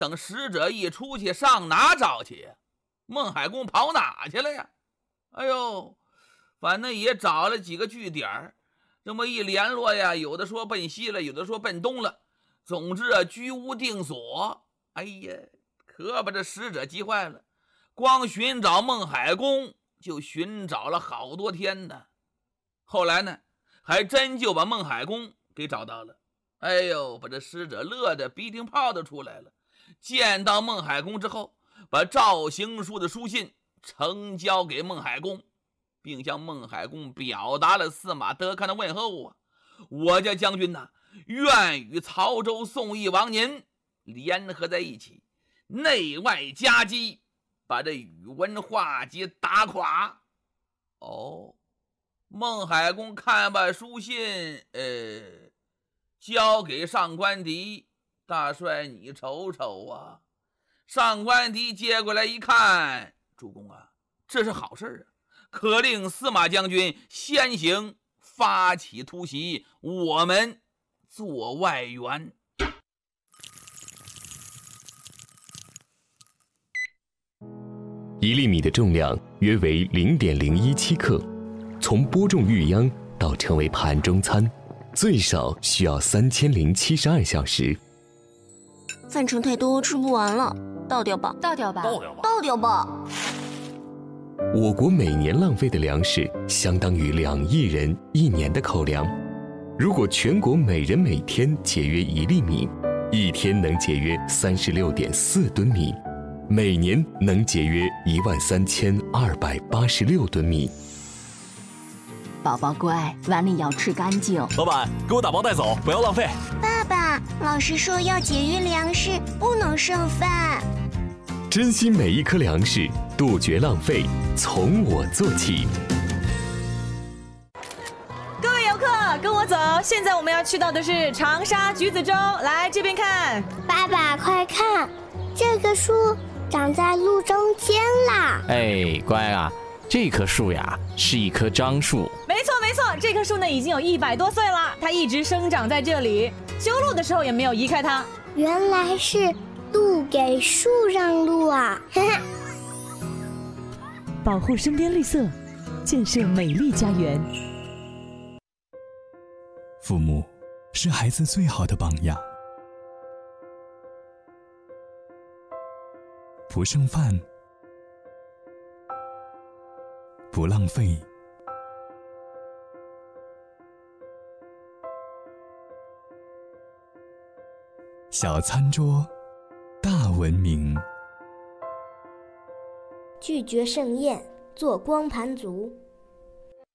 等使者一出去，上哪找去呀？孟海公跑哪去了呀？哎呦，反正也找了几个据点，这么一联络呀，有的说奔西了，有的说奔东了，总之啊，居无定所。哎呀，可把这使者急坏了，光寻找孟海公就寻找了好多天呢。后来呢，还真就把孟海公给找到了。哎呦，把这使者乐得鼻涕泡都出来了。见到孟海公之后，把赵行书的书信呈交给孟海公，并向孟海公表达了司马德看的问候啊。我家将军呐，愿与曹州宋义王您联合在一起，内外夹击，把这宇文化及打垮。哦，孟海公看把书信交给上官迪，大帅你瞅瞅啊。上官迪接过来一看，主公啊，这是好事啊，可令司马将军先行发起突袭，我们做外援。 1粒米的重量约为 0.017 克，从播种育秧到成为盘中餐，最少需要3072小时。 饭盛太多，吃不完了，倒掉吧， 倒掉吧， 倒掉吧。 我国每年浪费的粮食相当于2亿人1年的口粮。如果全国每人每天节约1粒米，一天能节约36.4吨米，每年能节约13286吨米。 宝宝乖，碗里要吃干净。 老板，给我打包带走，不要浪费。 爸爸，老师说要节约粮食，不能剩饭。 珍惜每一颗粮食，杜绝浪费，从我做起。 各位游客，跟我走，现在我们要去到的是长沙橘子洲，来这边看。 爸爸，快看，这棵树长在路中间啦！ 哎，乖啊，这棵树呀是一棵樟树。 没错没错，这棵树呢已经有100多岁了，它一直生长在这里，修路的时候也没有移开它。 原来是路给树让路啊！ 保护身边绿色，建设美丽家园。 父母是孩子最好的榜样。不剩饭，不浪费，小餐桌，大文明。 拒绝盛宴，做光盘族。